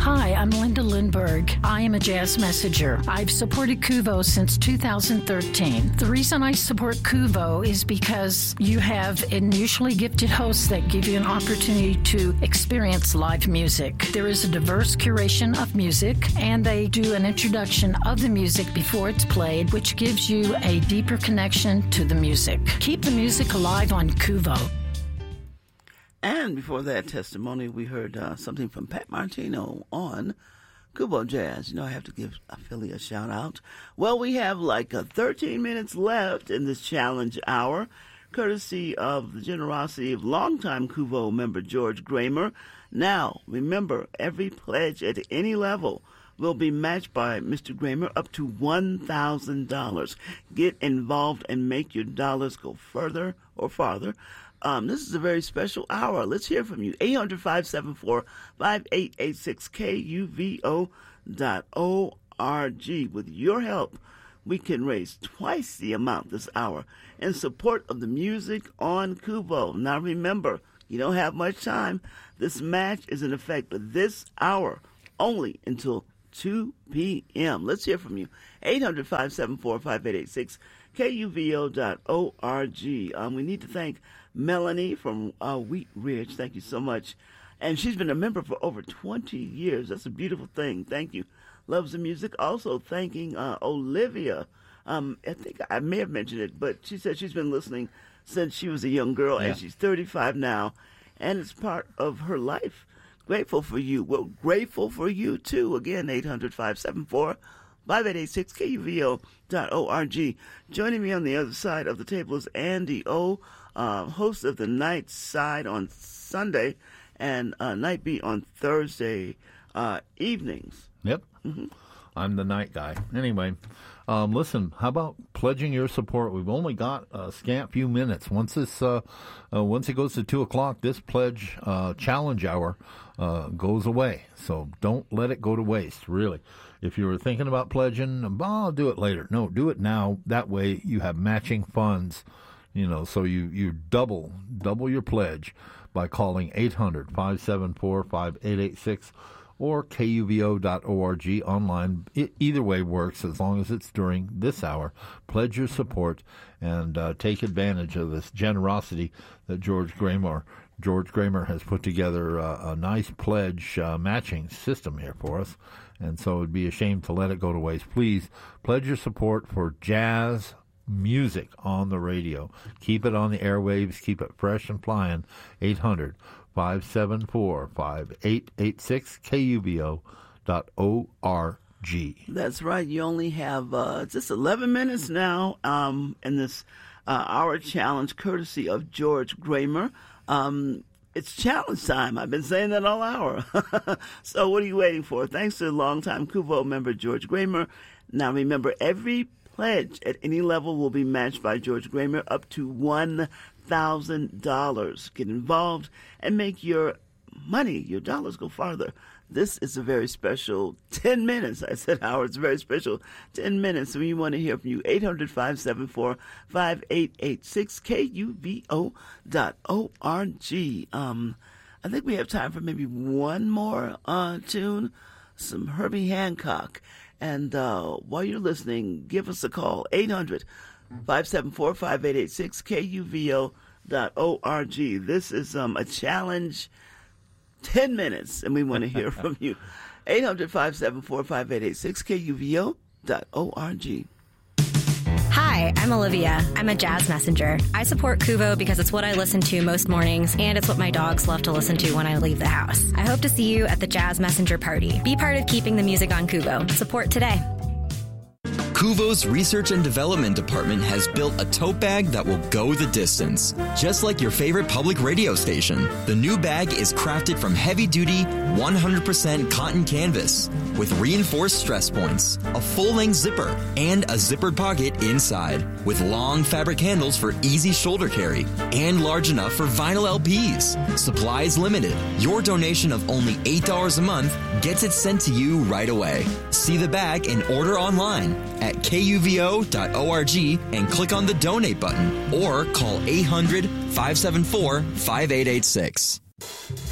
Hi, I'm Linda Lindberg. I am a jazz messenger. I've supported Kuvo since 2013. The reason I support Kuvo is because you have unusually gifted hosts that give you an opportunity to experience live music. There is a diverse curation of music, and they do an introduction of the music before it's played, which gives you a deeper connection to the music. Keep the music alive on Kuvo. And before that testimony, we heard something from Pat Martino on Kuvo Jazz. You know, I have to give Philly a shout out. Well, we have like 13 minutes left in this challenge hour, courtesy of the generosity of longtime Kuvo member George Gramer. Now, remember, every pledge at any level will be matched by Mr. Gramer up to $1,000. Get involved and make your dollars go further or farther. This is a very special hour. Let's hear from you. 800-574-5886, KUVO.org. With your help, we can raise twice the amount this hour in support of the music on Kuvo. Now remember, you don't have much time. This match is in effect for this hour only until 2 p.m. Let's hear from you. 800-574-5886, KUVO.org. We need to thank Melanie from Wheat Ridge. Thank you so much. And she's been a member for over 20 years. That's a beautiful thing. Thank you. Loves the music. Also thanking Olivia. I think I may have mentioned it, but she said she's been listening since she was a young girl, and she's 35 now, and it's part of her life. Grateful for you. Well, grateful for you, too. Again, 800-574-5886, KUVO.org. Joining me on the other side of the table is Andy O., host of the Night Side on Sunday and Night Beat on Thursday evenings. Yep. Mm-hmm. I'm the night guy. Anyway, listen, how about pledging your support? We've only got a scant few minutes. Once it goes to 2 o'clock, this pledge challenge hour goes away. So don't let it go to waste, really. If you were thinking about pledging, I'll do it later. No, do it now. That way you have matching funds, so you double your pledge by calling 800-574-5886 or KUVO.org online. Either way works as long as it's during this hour. Pledge your support and take advantage of this generosity that George Gramer has put together a nice pledge matching system here for us. And so it'd be a shame to let it go to waste. Please pledge your support for jazz music on the radio. Keep it on the airwaves. Keep it fresh and flying. 800-574-5886, KUVO.org. That's right. You only have just 11 minutes now in this hour challenge, courtesy of George Gramer. It's challenge time. I've been saying that all hour. So what are you waiting for? Thanks to longtime Kuvo member George Gramer. Now remember, every pledge at any level will be matched by George Gramer up to $1,000. Get involved and make your money, your dollars go farther. This is a very special 10 minutes. I said hour. It's a very special 10 minutes. So we want to hear from you. 800-574-5886, KUVO.org. I think we have time for maybe one more tune, some Herbie Hancock. And while you're listening, give us a call, 800-574-5886, KUVO.org. This is a challenge, 10 minutes, and we want to hear from you. 800-574-5886, KUVO.org. Hi, I'm Olivia. I'm a jazz messenger. I support Kuvo because it's what I listen to most mornings, and it's what my dogs love to listen to when I leave the house. I hope to see you at the Jazz Messenger Party. Be part of keeping the music on Kuvo. Support today. Kuvo's Research and Development Department has built a tote bag that will go the distance. Just like your favorite public radio station, the new bag is crafted from heavy-duty, 100% cotton canvas with reinforced stress points, a full-length zipper, and a zippered pocket inside, with long fabric handles for easy shoulder carry and large enough for vinyl LPs. Supplies limited. Your donation of only $8 a month gets it sent to you right away. See the bag and order online at KUVO.org and click on the donate button or call 800-574-5886.